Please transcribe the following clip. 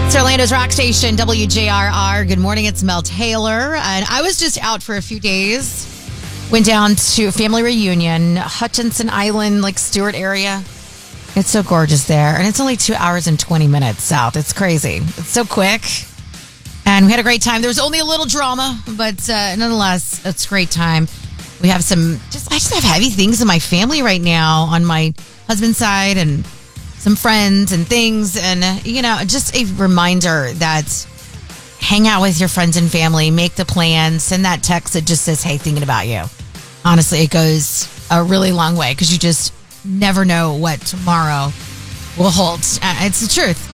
It's Orlando's rock station, WJRR. Good morning, it's Mel Taylor. And I was just out for a few days. Went down to a family reunion, Hutchinson Island, like Stewart area. It's so gorgeous there. And it's only 2 hours and 20 minutes south. It's crazy. It's so quick. And we had a great time. There was only a little drama, but nonetheless, it's a great time. We have I just have heavy things in my family right now on my husband's side and some friends and things. And, just a reminder that hang out with your friends and family, make the plans, send that text that just says, hey, thinking about you. Honestly, it goes a really long way because you just never know what tomorrow will hold. It's the truth.